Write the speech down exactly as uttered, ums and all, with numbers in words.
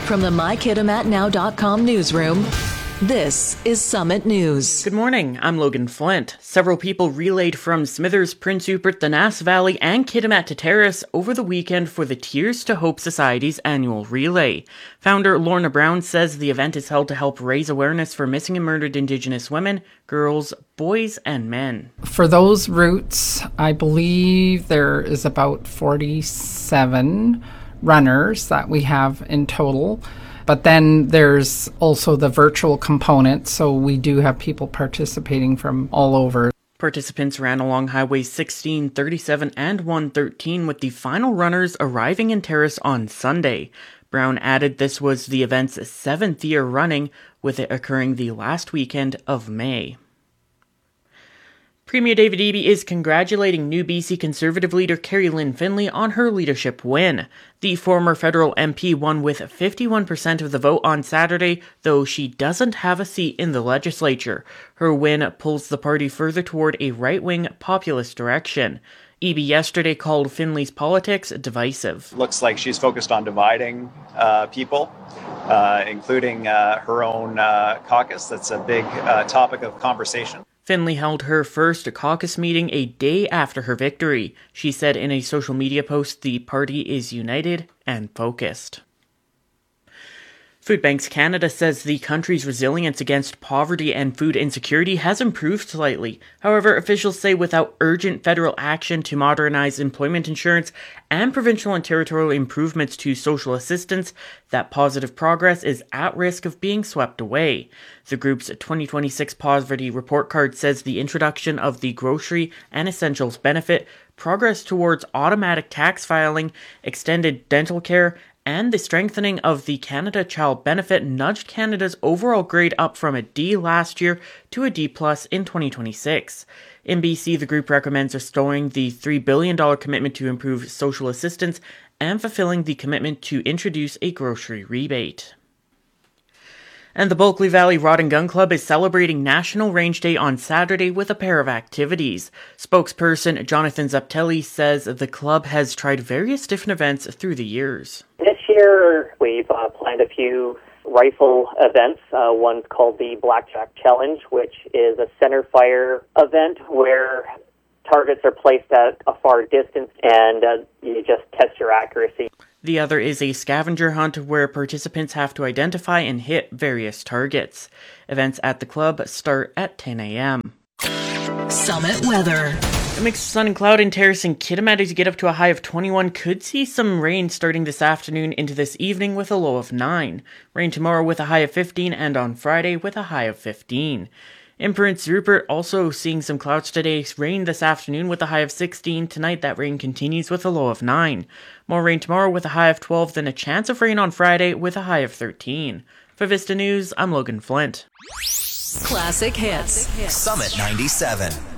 From the my kitimat now dot com newsroom, this is Summit News. Good morning, I'm Logan Flint. Several people relayed from Smithers, Prince Rupert, the Nass Valley, and Kitimat to Terrace over the weekend for the Tears to Hope Society's annual relay. Founder Lorna Brown says the event is held to help raise awareness for missing and murdered Indigenous women, girls, boys, and men. For those routes, I believe there is about forty-seven runners that we have in total. But then there's also the virtual component, so we do have people participating from all over. Participants ran along Highways sixteen, thirty-seven, and one thirteen, with the final runners arriving in Terrace on Sunday. Brown added this was the event's seventh year running, with it occurring the last weekend of May. Premier David Eby is congratulating new B C Conservative leader Kerry Lynn Finlay on her leadership win. The former federal M P won with fifty-one percent of the vote on Saturday, though she doesn't have a seat in the legislature. Her win pulls the party further toward a right-wing populist direction. Eby yesterday called Finlay's politics divisive. Looks like she's focused on dividing uh, people, uh, including uh, her own uh, caucus. That's a big uh, topic of conversation. Finlay held her first caucus meeting a day after her victory. She said in a social media post the party is united and focused. Food Banks Canada says the country's resilience against poverty and food insecurity has improved slightly. However, officials say without urgent federal action to modernize employment insurance and provincial and territorial improvements to social assistance, that positive progress is at risk of being swept away. The group's twenty twenty-six Poverty Report Card says the introduction of the Grocery and Essentials Benefit, progress towards automatic tax filing, extended dental care, and the strengthening of the Canada Child Benefit nudged Canada's overall grade up from a D last year to a D plus in twenty twenty-six. In B C, the group recommends restoring the three billion dollars commitment to improve social assistance and fulfilling the commitment to introduce a grocery rebate. And the Bulkley Valley Rod and Gun Club is celebrating National Range Day on Saturday with a pair of activities. Spokesperson Jonathan Zaptelli says the club has tried various different events through the years. This year, we've uh, planned a few rifle events. Uh, one's called the Blackjack Challenge, which is a center fire event where targets are placed at a far distance and uh, you just test your accuracy. The other is a scavenger hunt where participants have to identify and hit various targets. Events at the club start at ten a.m. Summit weather. A mix of sun and cloud in Terrace and Kitimat as you get up to a high of twenty-one. Could see some rain starting this afternoon into this evening with a low of nine. Rain tomorrow with a high of fifteen, and on Friday with a high of fifteen. In Prince Rupert, also seeing some clouds today. Rain this afternoon with a high of sixteen. Tonight, that rain continues with a low of nine. More rain tomorrow with a high of twelve, then a chance of rain on Friday with a high of thirteen. For Vista News, I'm Logan Flint. Classic hits. Summit ninety-seven.